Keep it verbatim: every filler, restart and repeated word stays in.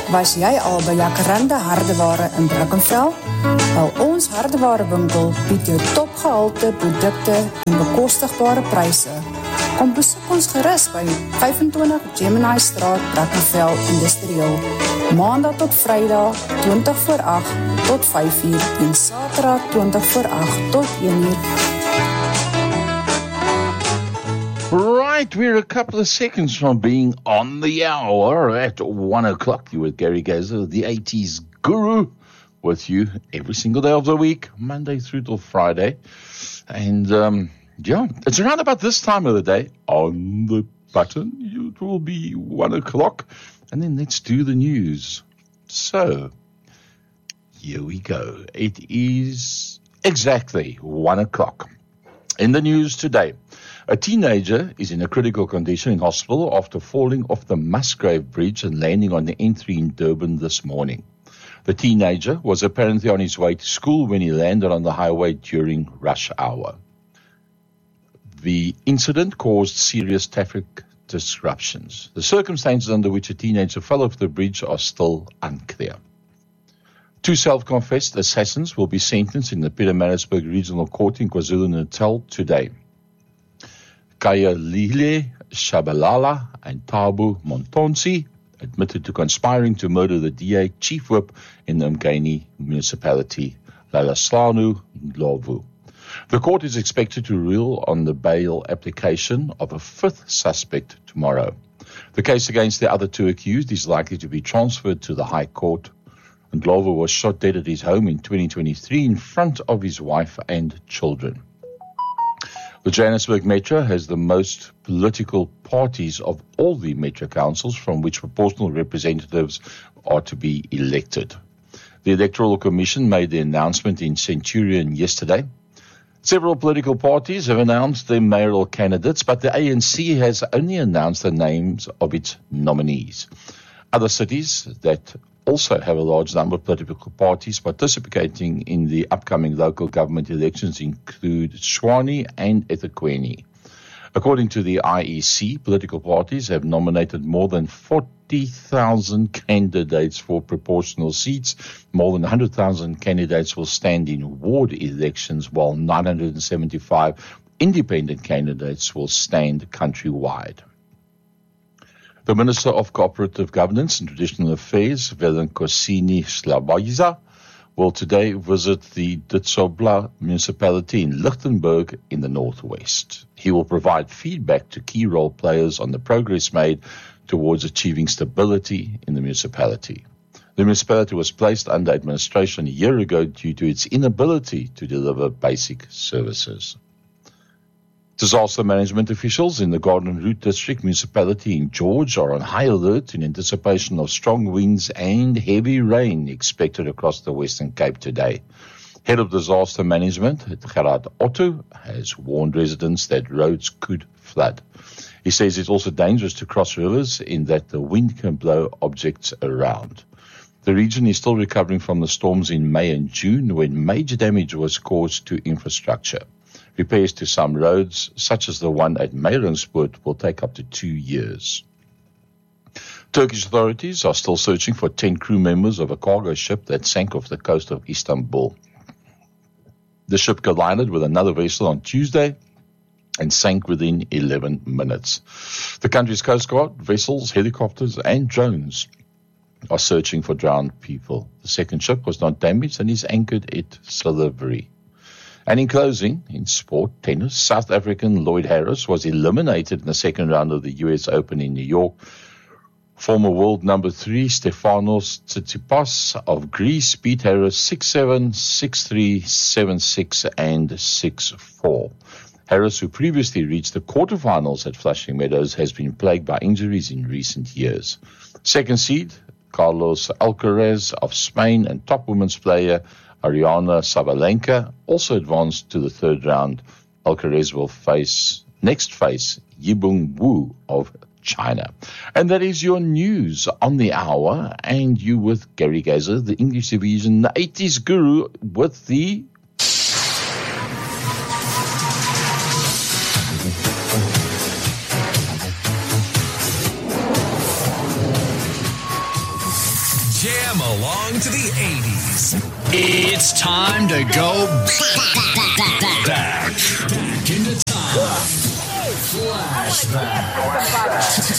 Was jy al by Jacaranda Hardeware in Brackenfell? Wel, ons hardewarewinkel bied jou topgehalte produkte en bekostigbare pryse. Kom besoek ons gerus by vyfentwintig Gemini Straat, Brackenfell Industrieel. Maandag tot Vrydag, twintig voor agt tot vyf uur en Saterdag twintig voor agt tot een uur. Right, we're a couple of seconds from being on the hour at one o'clock. You with Gary Gazer, the eighties guru, with you every single day of the week, Monday through till Friday. And, um, yeah, it's around about this time of the day, on the button, it will be one o'clock. And then let's do the news. So, here we go. It is exactly one o'clock. In the news today, a teenager is in a critical condition in hospital after falling off the Musgrave Bridge and landing on the N three in Durban this morning. The teenager was apparently on his way to school when he landed on the highway during rush hour. The incident caused serious traffic disruptions. The circumstances under which a teenager fell off the bridge are still unclear. Two self-confessed assassins will be sentenced in the Pietermaritzburg Regional Court in KwaZulu-Natal today. Kayalile Shabalala and Tabu Montonsi admitted to conspiring to murder the D A chief whip in the Mgeni municipality, Lalaslanu Ndlovu. The court is expected to rule on the bail application of a fifth suspect tomorrow. The case against the other two accused is likely to be transferred to the High Court. Ndlovu was shot dead at his home in twenty twenty-three in front of his wife and children. The Johannesburg Metro has the most political parties of all the Metro councils from which proportional representatives are to be elected. The Electoral Commission made the announcement in Centurion yesterday. Several political parties have announced their mayoral candidates, but the A N C has only announced the names of its nominees. Other cities that also have a large number of political parties participating in the upcoming local government elections include Tshwane and eThekwini. According to the I E C, political parties have nominated more than forty thousand candidates for proportional seats. More than one hundred thousand candidates will stand in ward elections, while nine hundred seventy-five independent candidates will stand countrywide. The Minister of Cooperative Governance and Traditional Affairs, Velenkosini Slabayiza, will today visit the Ditsobla municipality in Lichtenburg in the northwest. He will provide feedback to key role players on the progress made towards achieving stability in the municipality. The municipality was placed under administration a year ago due to its inability to deliver basic services. Disaster management officials in the Garden Route District municipality in George are on high alert in anticipation of strong winds and heavy rain expected across the Western Cape today. Head of Disaster Management, Gerard Otto, has warned residents that roads could flood. He says it's also dangerous to cross rivers in that the wind can blow objects around. The region is still recovering from the storms in May and June when major damage was caused to infrastructure. Repairs to some roads, such as the one at Meiringspoort, will take up to two years. Turkish authorities are still searching for ten crew members of a cargo ship that sank off the coast of Istanbul. The ship collided with another vessel on Tuesday and sank within eleven minutes. The country's Coast Guard, vessels, helicopters, and drones are searching for drowned people. The second ship was not damaged and is anchored at Silivri. And in closing, in sport tennis, South African Lloyd Harris was eliminated in the second round of the U S Open in New York. Former world number three Stefanos Tsitsipas of Greece beat Harris six seven, six three, seven six, and six four. Harris, who previously reached the quarterfinals at Flushing Meadows, has been plagued by injuries in recent years. Second seed, Carlos Alcaraz of Spain, and top women's player Ariana Sabalenka also advanced to the third round. Alcaraz will face next face Yibing Wu of China. And that is your news on the hour. And you with Gary Gazer, the English division, the eighties guru, with the jam along to the eighties. It's time to go back, back, back into time. Flashback.